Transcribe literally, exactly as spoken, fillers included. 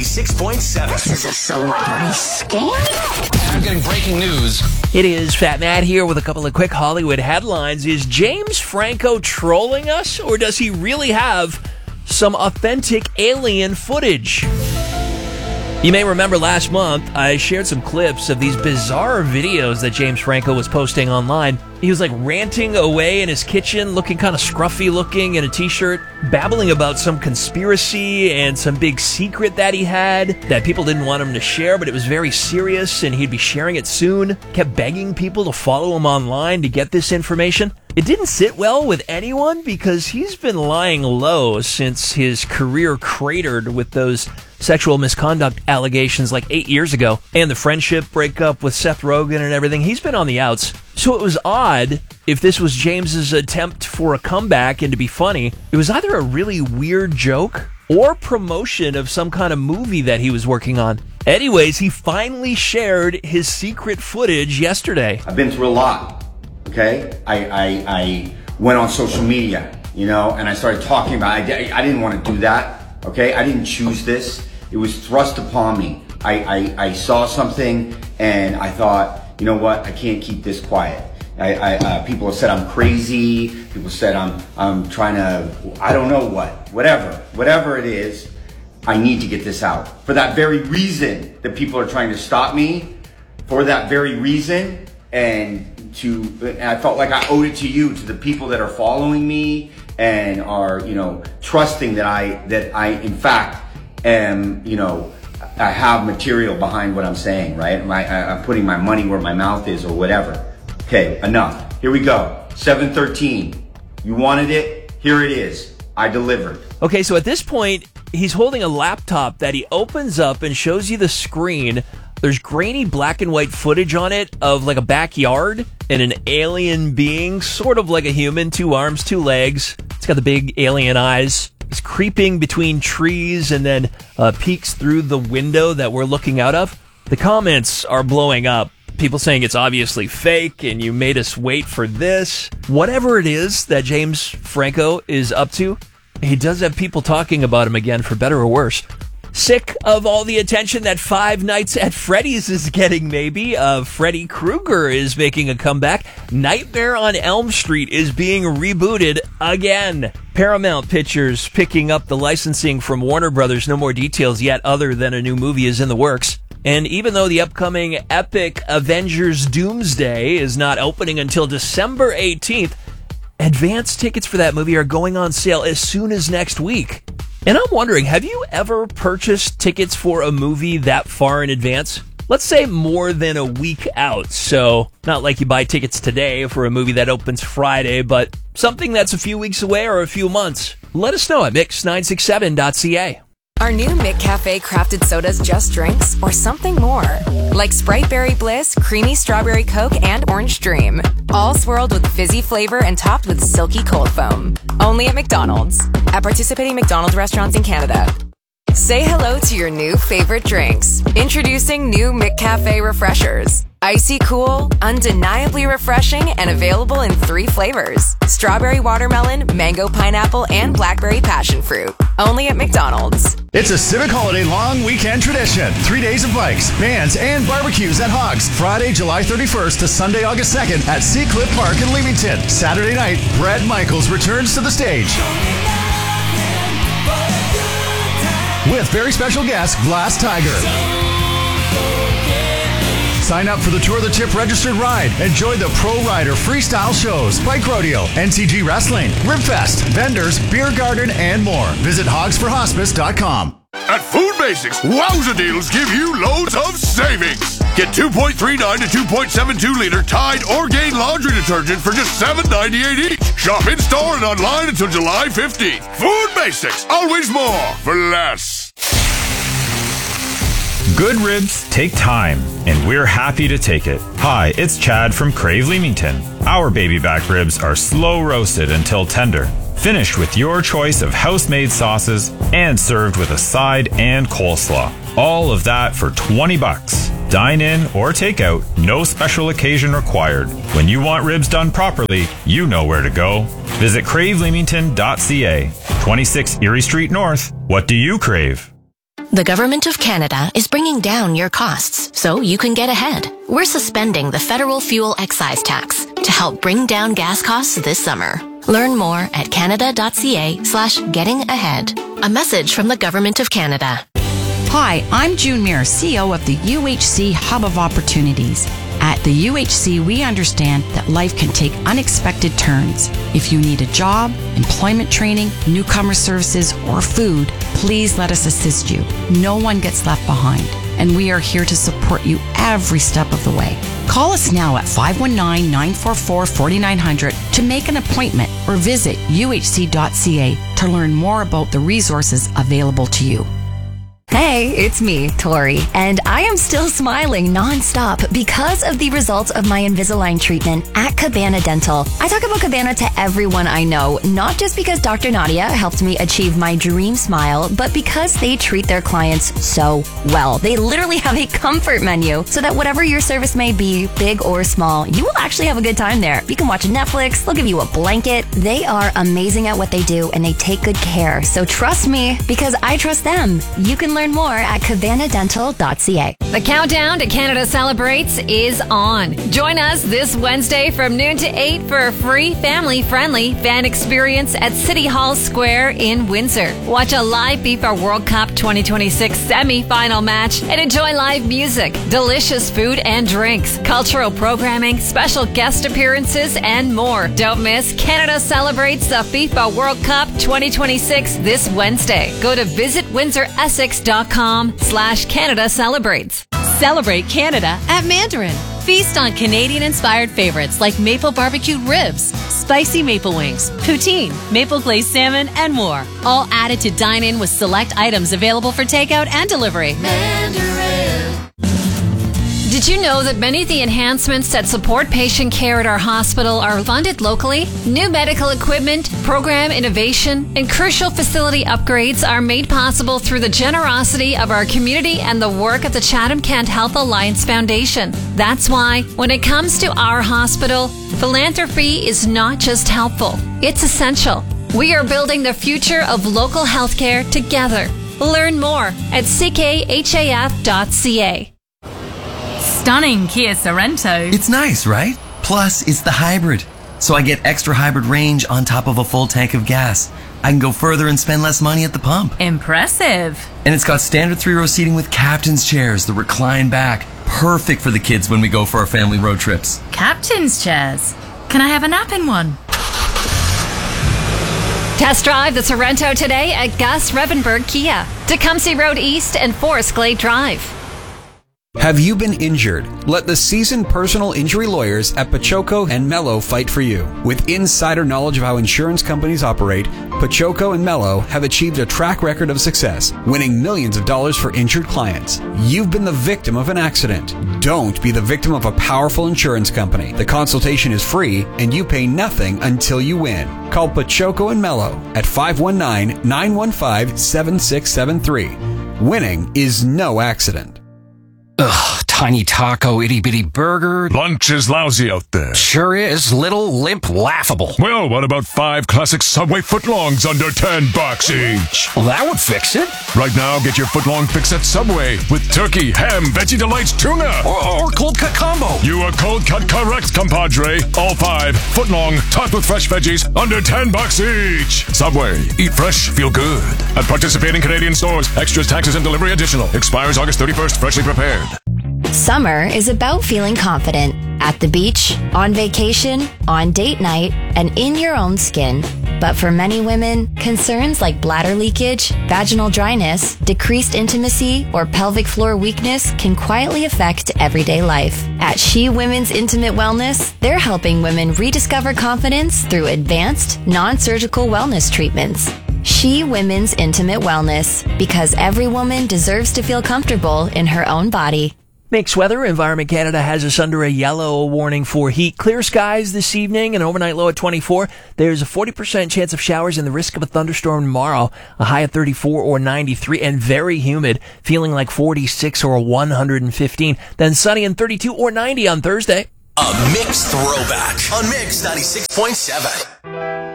ninety-six point seven. This is a celebrity scam? I'm getting breaking news. It is Fat Matt here with a couple of quick Hollywood headlines. Is James Franco trolling us, or does he really have some authentic alien footage? You may remember last month, I shared some clips of these bizarre videos that James Franco was posting online. He was like ranting away in his kitchen, looking kind of scruffy looking in a t-shirt, babbling about some conspiracy and some big secret that he had that people didn't want him to share, but it was very serious and he'd be sharing it soon. Kept begging people to follow him online to get this information. It didn't sit well with anyone because he's been lying low since his career cratered with those sexual misconduct allegations like eight years ago and the friendship breakup with Seth Rogen and everything. He's been on the outs. So it was odd if this was James's attempt for a comeback and to be funny. It was either a really weird joke or promotion of some kind of movie that he was working on. Anyways, he finally shared his secret footage yesterday. I've been through a lot, okay? I, I, I went on social media, you know, and I started talking about it. I, I didn't want to do that, okay? I didn't choose this. It was thrust upon me. I, I, I saw something and I thought, you know what, I can't keep this quiet. I, I, uh, people have said I'm crazy. People said I'm, I'm trying to, I don't know what, whatever, whatever it is, I need to get this out. For that very reason that people are trying to stop me, for that very reason, and to, and I felt like I owed it to you, to the people that are following me and are, you know, trusting that I, that I, in fact, am, you know, I have material behind what I'm saying, right? My, I, I'm putting my money where my mouth is or whatever. Okay, enough. Here we go. seven thirteen. You wanted it. Here it is. I delivered. Okay, so at this point, he's holding a laptop that he opens up and shows you the screen. There's grainy black and white footage on it of like a backyard and an alien being, sort of like a human, two arms, two legs. It's got the big alien eyes. It's creeping between trees and then uh, peeks through the window that we're looking out of. The comments are blowing up. People saying it's obviously fake and you made us wait for this. Whatever it is that James Franco is up to, he does have people talking about him again, for better or worse. Sick of all the attention that Five Nights at Freddy's is getting, maybe. Uh, Freddy Krueger is making a comeback. Nightmare on Elm Street is being rebooted again. Paramount Pictures picking up the licensing from Warner Brothers. No more details yet other than a new movie is in the works. And even though the upcoming epic Avengers Doomsday is not opening until December eighteenth, advance tickets for that movie are going on sale as soon as next week. And I'm wondering, have you ever purchased tickets for a movie that far in advance? Let's say more than a week out. So not like you buy tickets today for a movie that opens Friday, but something that's a few weeks away or a few months. Let us know at mix nine six seven dot c a. Are new McCafe crafted sodas just drinks or something more? Like Sprite Berry Bliss, Creamy Strawberry Coke, and Orange Dream. All swirled with fizzy flavor and topped with silky cold foam. Only at McDonald's. At participating McDonald's restaurants in Canada. Say hello to your new favorite drinks. Introducing new McCafe Refreshers. Icy cool, undeniably refreshing, and available in three flavors. Strawberry watermelon, mango pineapple, and blackberry passion fruit. Only at McDonald's. It's a Civic Holiday long weekend tradition. Three days of bikes, bands, and barbecues at Hogs. Friday, July thirty-first to Sunday, August second at Seacliff Park in Leamington. Saturday night, Brad Michaels returns to the stage with very special guest, Glass Tiger. Sign up for the Tour the Tip registered ride. Enjoy the Pro Rider freestyle shows, bike rodeo, N C G wrestling, Ribfest, vendors, beer garden, and more. Visit hogs for hospice dot com. At Food Basics, wowza deals give you loads of savings. Get two point three nine to two point seven two liter Tide Orgain laundry detergent for just seven ninety-eight each. Shop in store and online until July fifteenth. Food Basics, always more for less. Good ribs take time, and we're happy to take it. Hi, it's Chad from Crave Leamington. Our baby back ribs are slow roasted until tender, finished with your choice of house-made sauces, and served with a side and coleslaw. All of that for twenty bucks. Dine in or take out, no special occasion required. When you want ribs done properly, you know where to go. Visit crave leamington dot c a. twenty-six Erie Street North. What do you crave? The Government of Canada is bringing down your costs so you can get ahead. We're suspending the federal fuel excise tax to help bring down gas costs this summer. Learn more at canada.ca slash getting ahead. A message from the Government of Canada. Hi, I'm June Muir, C E O of the U H C Hub of Opportunities. At the U H C, we understand that life can take unexpected turns. If you need a job, employment training, newcomer services, or food, please let us assist you. No one gets left behind, and we are here to support you every step of the way. Call us now at five one nine, nine four four, four nine zero zero to make an appointment or visit u h c dot c a to learn more about the resources available to you. Hey, it's me, Tori, and I am still smiling nonstop because of the results of my Invisalign treatment at Cabana Dental. I talk about Cabana to everyone I know, not just because Doctor Nadia helped me achieve my dream smile, but because they treat their clients so well. They literally have a comfort menu so that whatever your service may be, big or small, you will actually have a good time there. You can watch Netflix, they'll give you a blanket. They are amazing at what they do and they take good care. So trust me, because I trust them. You can learn more at cabana dental dot c a. The countdown to Canada Celebrates is on. Join us this Wednesday from noon to eight for a free family-friendly fan experience at City Hall Square in Windsor. Watch a live FIFA World Cup twenty twenty-six semi-final match and enjoy live music, delicious food and drinks, cultural programming, special guest appearances, and more. Don't miss Canada Celebrates the FIFA World Cup twenty twenty-six this Wednesday. Go to visit windsor essex dot com slash Canada Celebrates. Celebrate Canada at Mandarin. Feast on Canadian-inspired favorites like maple barbecued ribs, spicy maple wings, poutine, maple glazed salmon, and more. All added to dine in with select items available for takeout and delivery. Mandarin. Did you know that many of the enhancements that support patient care at our hospital are funded locally? New medical equipment, program innovation, and crucial facility upgrades are made possible through the generosity of our community and the work of the Chatham-Kent Health Alliance Foundation. That's why, when it comes to our hospital, philanthropy is not just helpful, it's essential. We are building the future of local healthcare together. Learn more at c k h a f dot c a. Stunning Kia Sorento. It's nice, right? Plus, it's the hybrid. So I get extra hybrid range on top of a full tank of gas. I can go further and spend less money at the pump. Impressive. And it's got standard three-row seating with captain's chairs that recline back. Perfect for the kids when we go for our family road trips. Captain's chairs? Can I have a nap in one? Test drive the Sorento today at Gus Revenberg Kia, Tecumseh Road East and Forest Glade Drive. Have you been injured? Let the seasoned personal injury lawyers at Pachoco and Mello fight for you. With insider knowledge of how insurance companies operate, Pachoco and Mello have achieved a track record of success, winning millions of dollars for injured clients. You've been the victim of an accident. Don't be the victim of a powerful insurance company. The consultation is free and you pay nothing until you win. Call Pachoco and Mello at five one nine, nine one five, seven six seven three. Winning is no accident. Ugh, tiny taco, itty-bitty burger. Lunch is lousy out there. Sure is. Little, limp, laughable. Well, what about five classic Subway footlongs under ten bucks each? Well, that would fix it. Right now, get your footlong fix at Subway with turkey, ham, Veggie Delights, tuna. Or, or cold cut combo. You are cold cut correct, compadre. All five, footlong, topped with fresh veggies, under ten bucks each. Subway. Eat fresh, feel good. At participating Canadian stores, extras, taxes, and delivery additional. Expires August thirty-first, freshly prepared. Summer is about feeling confident at the beach, on vacation, on date night, and in your own skin. But for many women, concerns like bladder leakage, vaginal dryness, decreased intimacy, or pelvic floor weakness can quietly affect everyday life. At She Women's Intimate Wellness, they're helping women rediscover confidence through advanced, non-surgical wellness treatments. She Women's Intimate Wellness, because every woman deserves to feel comfortable in her own body. Mixed weather. Environment Canada has us under a yellow warning for heat. Clear skies this evening, an overnight low at twenty-four. There's a forty percent chance of showers and the risk of a thunderstorm tomorrow. A high of thirty-four or ninety-three and very humid, feeling like forty-six or one hundred fifteen. Then sunny and thirty-two or ninety on Thursday. A mixed throwback on Mix ninety-six point seven.